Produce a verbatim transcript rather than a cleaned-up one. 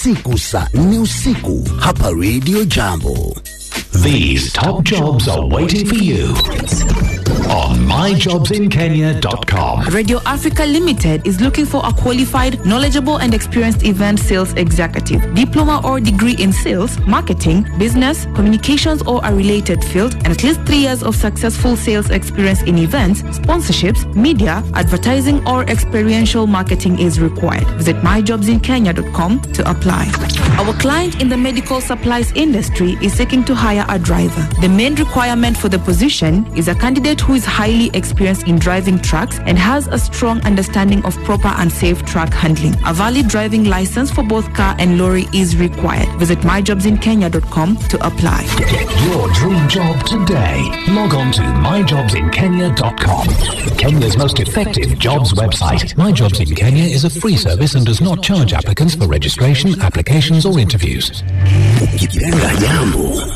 siku saa nne usiku hapa Radio Jambo. These top jobs are waiting for you on my jobs in kenya dot com. Radio Africa Limited is looking for a qualified, knowledgeable and experienced event sales executive. Diploma or degree in sales, marketing, business, communications or a related field, and at least three years of successful sales experience in events, sponsorships, media, advertising or experiential marketing is required. Visit my jobs in kenya dot com to apply. Our client in the medical supplies industry is seeking to hire a driver. The main requirement for the position is a candidate who is highly experienced in driving trucks and has a strong understanding of proper and safe truck handling. A valid driving license for both car and lorry is required. Visit my jobs in kenya dot com to apply. Get your dream job today. Log on to my jobs in kenya dot com. Kenya's most effective jobs website. My Jobs in Kenya is a free service and does not charge applicants for registration, applications or interviews. Ukipenda jambo